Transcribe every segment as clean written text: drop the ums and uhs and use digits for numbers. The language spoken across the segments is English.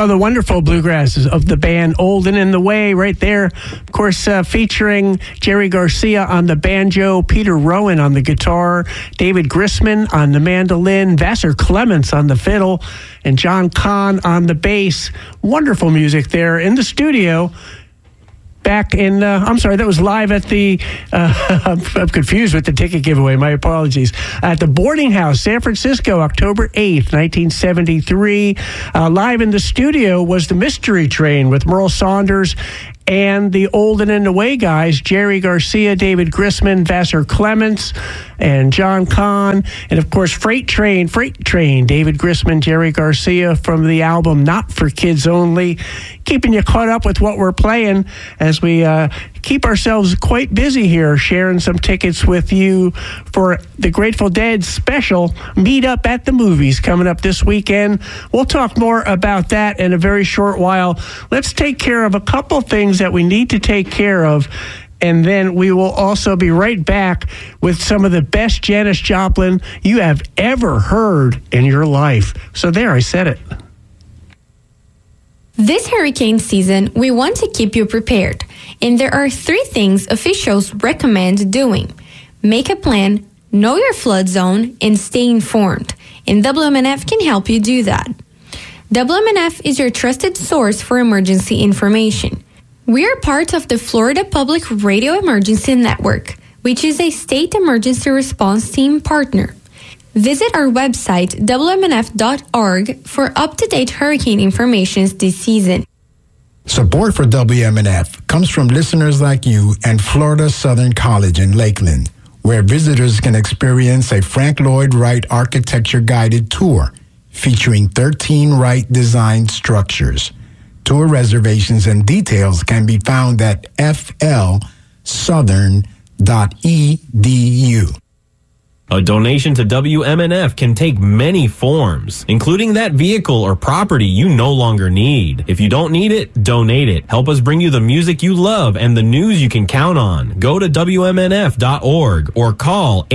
Well, the wonderful bluegrasses of the band Old and in the Way right there. Of course, featuring Jerry Garcia on the banjo, Peter Rowan on the guitar, David Grisman on the mandolin, Vassar Clements on the fiddle, and John Kahn on the bass. Wonderful music there in the studio. Back in, that was live at the, I'm confused with the ticket giveaway, my apologies, at the Boarding House, San Francisco, October 8th, 1973. Live in the studio was the Mystery Train with Merle Saunders and the Old and in the Way guys, Jerry Garcia, David Grisman, Vassar Clements, and John Kahn, and of course Freight Train, David Grisman, Jerry Garcia from the album Not for Kids Only. Keeping you caught up with what we're playing as we keep ourselves quite busy here, sharing some tickets with you for the Grateful Dead special Meet Up at the Movies coming up this weekend. We'll talk more about that in a very short while. Let's take care of a couple things that we need to take care of, and then we will also be right back with some of the best Janis Joplin you have ever heard in your life. So there, I said it. This hurricane season, we want to keep you prepared, and there are 3 things officials recommend doing. Make a plan, know your flood zone, and stay informed, and WMNF can help you do that. WMNF is your trusted source for emergency information. We are part of the Florida Public Radio Emergency Network, which is a state emergency response team partner. Visit our website, WMNF.org, for up-to-date hurricane information this season. Support for WMNF comes from listeners like you and Florida Southern College in Lakeland, where visitors can experience a Frank Lloyd Wright architecture-guided tour featuring 13 Wright-designed structures. Tour reservations and details can be found at flsouthern.edu. A donation to WMNF can take many forms, including that vehicle or property you no longer need. If you don't need it, donate it. Help us bring you the music you love and the news you can count on. Go to WMNF.org or call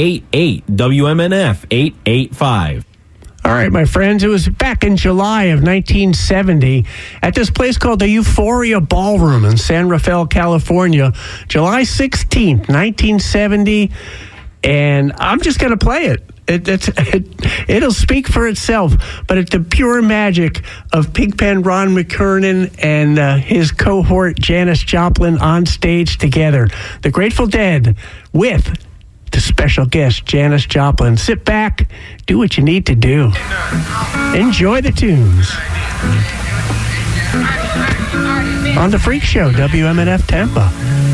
888-WMNF-885. All right, my friends, it was back in July of 1970 at this place called the Euphoria Ballroom in San Rafael, California. July 16th, 1970. And I'm just going to play it. It'll speak for itself, but it's the pure magic of Pigpen Ron McKernan and his cohort Janis Joplin on stage together. The Grateful Dead with the special guest Janis Joplin. Sit back, do what you need to do. Enjoy the tunes. On The Freak Show, WMNF Tampa.